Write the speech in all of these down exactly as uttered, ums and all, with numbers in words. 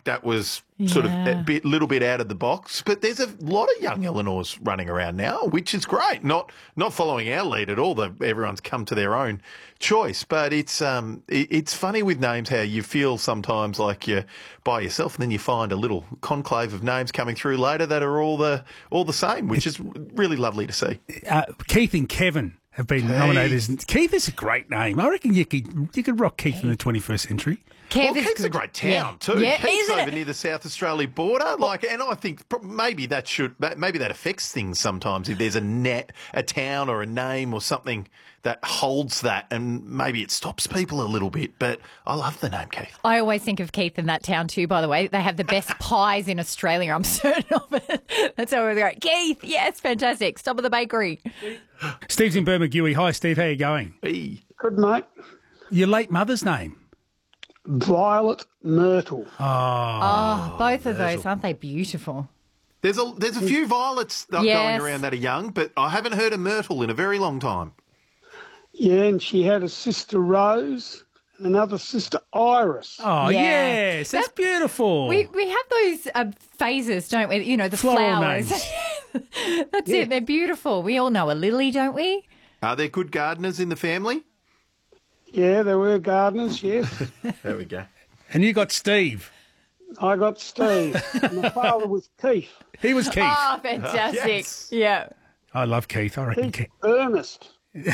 that was sort Yeah. of a bit, little bit out of the box. But there's a lot of young Eleanors running around now, which is great. Not not following our lead at all. The, everyone's come to their own choice. But it's um it, it's funny with names how you feel sometimes like you're by yourself, and then you find a little conclave of names coming through later that are all the all the same, which is really lovely to see. Uh, Keith and Kevin have been Keith. nominated. As, Keith is a great name. I reckon you could you could rock Keith in the twenty-first century. Well, Kev is Keith's a good. great town Yeah. too. Yeah, Keith's isn't over it? near the South Australia border, like, and I think pro- maybe that should, that- maybe that affects things sometimes. If there's a net, a town or a name or something that holds that, and maybe it stops people a little bit. But I love the name Keith. I always think of Keith in that town too, by the way. They have the best pies in Australia, I'm certain of it. That's how we go, Keith, yes, fantastic. Stop at the bakery. Steve's in Bermagui. Hi, Steve. How you going? Hey. Good, mate. Your late mother's name? Violet Myrtle. Oh, both of those, aren't they beautiful? There's a there's a few violets that Yes. going around that are young, but I haven't heard of Myrtle in a very long time. Yeah, and she had a sister Rose and another sister Iris. Oh, Yeah. yes. That's beautiful. We we have those uh, phases, don't we? You know, the Floral flowers. That's it. They're beautiful. We all know a lily, don't we? Are there good gardeners in the family? Yeah, there were gardeners, yes. There we go. And you got Steve. I got Steve. And my father was Keith. He was Keith. Oh, fantastic. Yes. Yeah. I love Keith. I reckon Keith Keith. Ernest.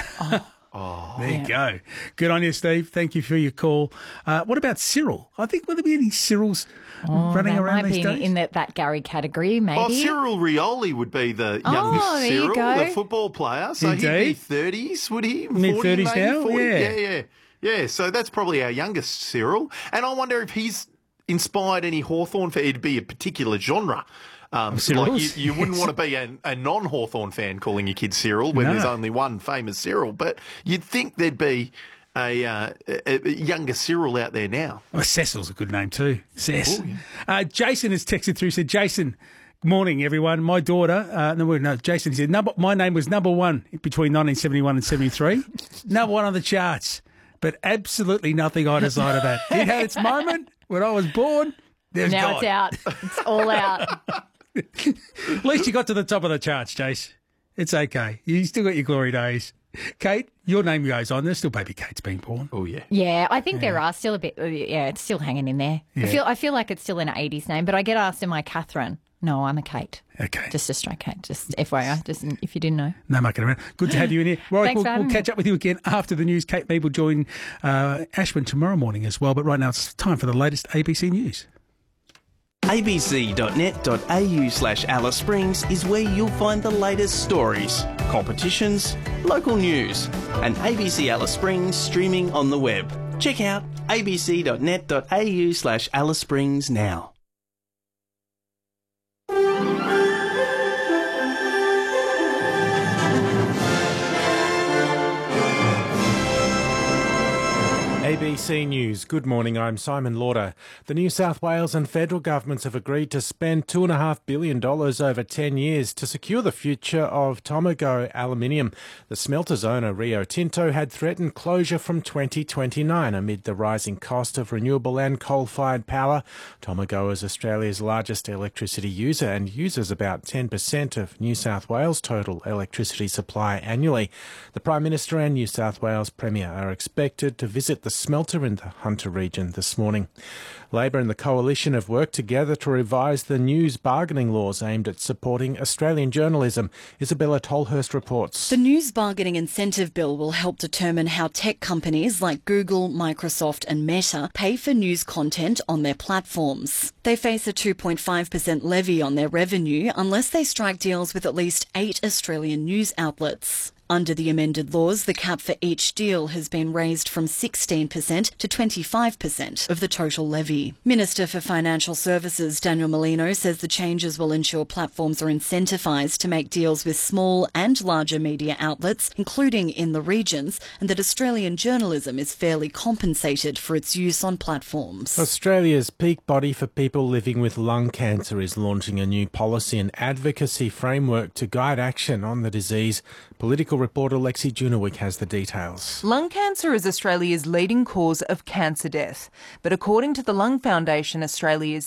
There you go. Good on you, Steve. Thank you for your call. Uh, what about Cyril? I think, will there be any Cyrils running That around might these be days? in that, that Gary category, maybe. Oh, Cyril Rioli would be the youngest Oh, there you Cyril, go. the football player. So he'd be Indeed. thirties, would he? Mid-thirties forty, maybe? now? forty? Yeah. Yeah, yeah. Yeah, so that's probably our youngest Cyril. And I wonder if he's inspired any Hawthorn for it to be a particular genre. Um, like Cyrils? you, you wouldn't want to be a, a non-Hawthorn fan calling your kid Cyril when No. there's only one famous Cyril, but you'd think there'd be a, uh, a, a younger Cyril out there now. Oh, Cecil's a good name too. Cess. uh, Jason has texted through, said, Jason, good morning, everyone. My daughter, uh, no, no, Jason, he said, number, my name was number one between nineteen seventy-one and seventy-three. Number one on the charts, but absolutely nothing either side of that. It had its moment when I was born. There's now God. it's out. It's all out. At least you got to the top of the charts, Jace. It's okay. You still got your glory days. Kate, your name goes on. There's still baby Kate's been born. Oh, yeah. Yeah, I think there are still a bit. uh, Yeah, it's still hanging in there. I Yeah. feel. I feel like it's still an eighties name, but I get asked, "Am I Catherine?" No, I'm a Kate. Okay. Just a straight Kate. Just F Y I. Just if you didn't know. No mucking around. Good to have you in here. Right, Thanks we'll, for having we'll me. catch up with you again after the news. Kate Mead will join uh, Ashwin tomorrow morning as well. But right now it's time for the latest A B C News. abc.net.au slash Alice Springs is where you'll find the latest stories, competitions, local news, and A B C Alice Springs streaming on the web. Check out abc.net.au slash Alice Springs now. A B C News. Good morning, I'm Simon Lauder. The New South Wales and federal governments have agreed to spend two point five billion dollars over ten years to secure the future of Tomago aluminium. The smelter's owner, Rio Tinto, had threatened closure from twenty twenty-nine amid the rising cost of renewable and coal-fired power. Tomago is Australia's largest electricity user and uses about ten percent of New South Wales' total electricity supply annually. The Prime Minister and New South Wales Premier are expected to visit the smelter in the Hunter region this morning. Labor and the Coalition have worked together to revise the news bargaining laws aimed at supporting Australian journalism. Isabella Tolhurst reports. The News Bargaining Incentive Bill will help determine how tech companies like Google, Microsoft and Meta pay for news content on their platforms. They face a two point five percent levy on their revenue unless they strike deals with at least eight Australian news outlets. Under the amended laws, the cap for each deal has been raised from sixteen percent to twenty-five percent of the total levy. Minister for Financial Services Daniel Molino says the changes will ensure platforms are incentivised to make deals with small and larger media outlets, including in the regions, and that Australian journalism is fairly compensated for its use on platforms. Australia's peak body for people living with lung cancer is launching a new policy and advocacy framework to guide action on the disease. Political reporter Lexi Junowick has the details. Lung cancer is Australia's leading cause of cancer death. But according to the Lung Foundation, Australia's